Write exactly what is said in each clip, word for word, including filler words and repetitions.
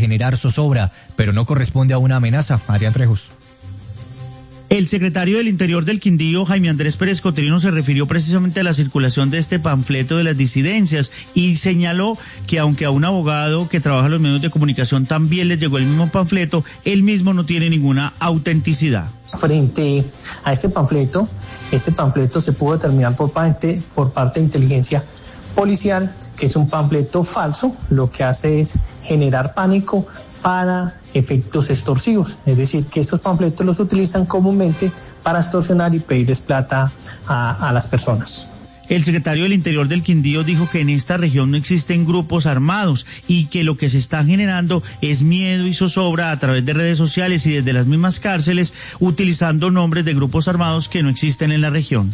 generar zozobra, pero no corresponde a una amenaza. Adrián Trejos. El secretario del Interior del Quindío, Jaime Andrés Pérez Cotrino, se refirió precisamente a la circulación de este panfleto de las disidencias y señaló que aunque a un abogado que trabaja en los medios de comunicación también les llegó el mismo panfleto, él mismo no tiene ninguna autenticidad. Frente a este panfleto, este panfleto se pudo determinar por parte, por parte de inteligencia policial que es un panfleto falso, lo que hace es generar pánico para efectos extorsivos, es decir, que estos panfletos los utilizan comúnmente para extorsionar y pedirles plata a, a las personas. El secretario del Interior del Quindío dijo que en esta región no existen grupos armados y que lo que se está generando es miedo y zozobra a través de redes sociales y desde las mismas cárceles, utilizando nombres de grupos armados que no existen en la región.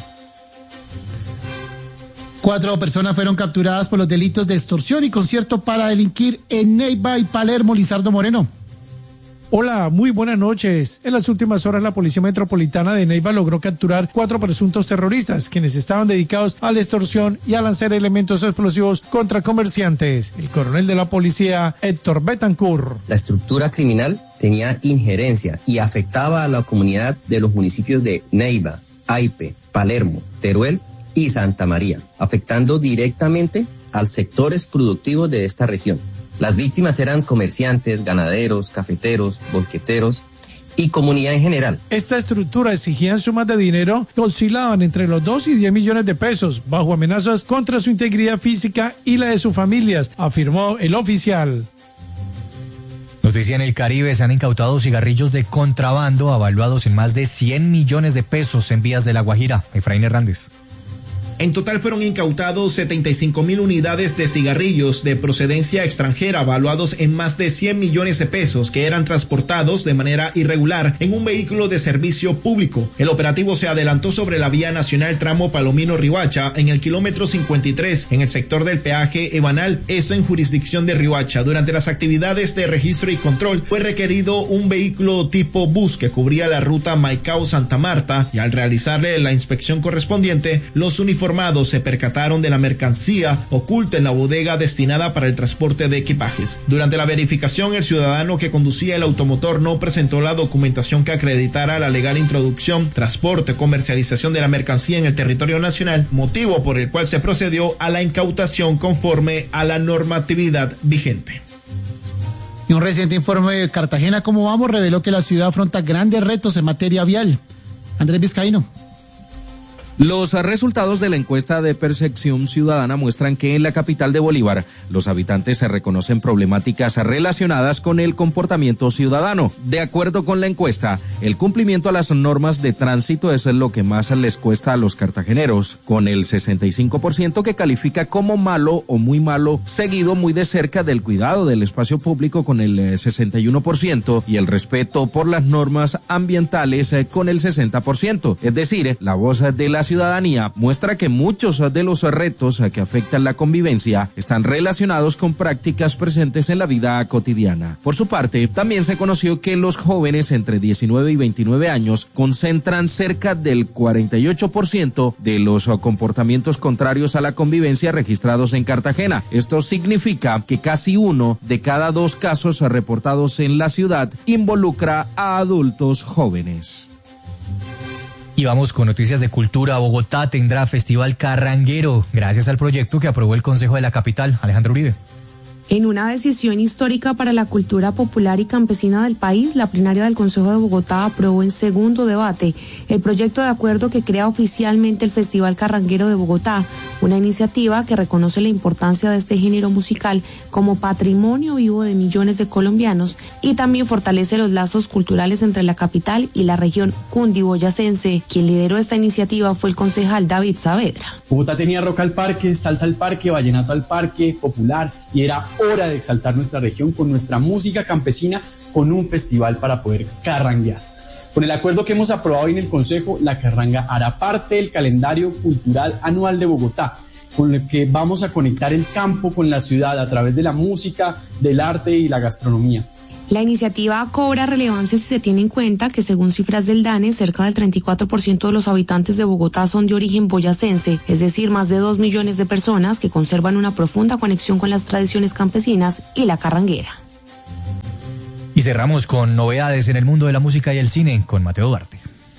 Cuatro personas fueron capturadas por los delitos de extorsión y concierto para delinquir en Neiva y Palermo. Lizardo Moreno. Hola, muy buenas noches. En las últimas horas la Policía Metropolitana de Neiva logró capturar cuatro presuntos terroristas, quienes estaban dedicados a la extorsión y a lanzar elementos explosivos contra comerciantes. El coronel de la policía, Héctor Betancourt. La estructura criminal tenía injerencia y afectaba a la comunidad de los municipios de Neiva, Aipe, Palermo, Teruel y Santa María, afectando directamente a sectores productivos de esta región. Las víctimas eran comerciantes, ganaderos, cafeteros, bolqueteros y comunidad en general. Esta estructura exigían sumas de dinero que oscilaban entre los dos y diez millones de pesos, bajo amenazas contra su integridad física y la de sus familias, afirmó el oficial. Noticia en el Caribe, se han incautado cigarrillos de contrabando avaluados en más de cien millones de pesos en vías de La Guajira. Efraín Hernández. En total fueron incautados setenta y cinco mil unidades de cigarrillos de procedencia extranjera valuados en más de cien millones de pesos que eran transportados de manera irregular en un vehículo de servicio público. El operativo se adelantó sobre la vía nacional tramo Palomino-Riohacha en el kilómetro cincuenta y tres en el sector del peaje Ebanal, esto en jurisdicción de Riohacha. Durante las actividades de registro y control fue requerido un vehículo tipo bus que cubría la ruta Maicao-Santa Marta y al realizarle la inspección correspondiente, los uniformados se percataron de la mercancía oculta en la bodega destinada para el transporte de equipajes. Durante la verificación, el ciudadano que conducía el automotor no presentó la documentación que acreditara la legal introducción, transporte, comercialización de la mercancía en el territorio nacional, motivo por el cual se procedió a la incautación conforme a la normatividad vigente. Y un reciente informe de Cartagena, ¿cómo vamos?, reveló que la ciudad afronta grandes retos en materia vial. Andrés Vizcaíno. Los resultados de la encuesta de percepción ciudadana muestran que en la capital de Bolívar los habitantes se reconocen problemáticas relacionadas con el comportamiento ciudadano. De acuerdo con la encuesta, el cumplimiento a las normas de tránsito es lo que más les cuesta a los cartageneros, con el sesenta y cinco por ciento que califica como malo o muy malo, seguido muy de cerca del cuidado del espacio público con el sesenta y uno por ciento y el respeto por las normas ambientales con el sesenta por ciento. Es decir, la voz de la ciudadanía muestra que muchos de los retos que afectan la convivencia están relacionados con prácticas presentes en la vida cotidiana. Por su parte, también se conoció que los jóvenes entre diecinueve y veintinueve años concentran cerca del cuarenta y ocho por ciento de los comportamientos contrarios a la convivencia registrados en Cartagena. Esto significa que casi uno de cada dos casos reportados en la ciudad involucra a adultos jóvenes. Y vamos con noticias de cultura. Bogotá tendrá Festival Carranguero, gracias al proyecto que aprobó el Consejo de la Capital. Alejandro Uribe. En una decisión histórica para la cultura popular y campesina del país, la plenaria del Consejo de Bogotá aprobó en segundo debate el proyecto de acuerdo que crea oficialmente el Festival Carranguero de Bogotá, una iniciativa que reconoce la importancia de este género musical como patrimonio vivo de millones de colombianos y también fortalece los lazos culturales entre la capital y la región cundiboyacense. Quien lideró esta iniciativa fue el concejal David Saavedra. Bogotá tenía rock al parque, salsa al parque, vallenato al parque, popular, y era hora de exaltar nuestra región con nuestra música campesina, con un festival para poder carranguear. Con el acuerdo que hemos aprobado hoy en el Consejo, la carranga hará parte del calendario cultural anual de Bogotá, con el que vamos a conectar el campo con la ciudad a través de la música, del arte y la gastronomía. La iniciativa cobra relevancia si se tiene en cuenta que, según cifras del DANE, cerca del treinta y cuatro por ciento de los habitantes de Bogotá son de origen boyacense, es decir, más de dos millones de personas que conservan una profunda conexión con las tradiciones campesinas y la carranguera. Y cerramos con novedades en el mundo de la música y el cine con Mateo Duarte.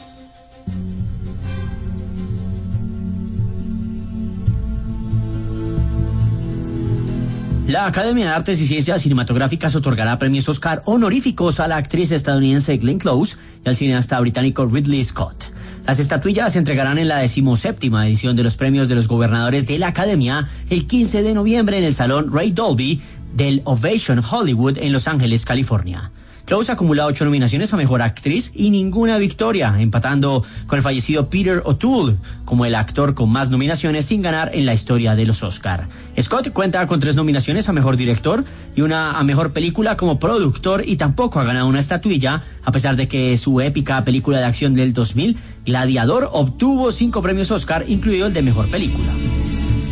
La Academia de Artes y Ciencias Cinematográficas otorgará premios Oscar honoríficos a la actriz estadounidense Glenn Close y al cineasta británico Ridley Scott. Las estatuillas se entregarán en la decimoséptima edición de los premios de los gobernadores de la Academia el quince de noviembre en el Salón Ray Dolby del Ovation Hollywood en Los Ángeles, California. Close acumula ocho nominaciones a Mejor Actriz y ninguna victoria, empatando con el fallecido Peter O'Toole como el actor con más nominaciones sin ganar en la historia de los Oscar. Scott cuenta con tres nominaciones a Mejor Director y una a Mejor Película como productor y tampoco ha ganado una estatuilla, a pesar de que su épica película de acción del dos mil, Gladiador, obtuvo cinco premios Oscar, incluido el de Mejor Película.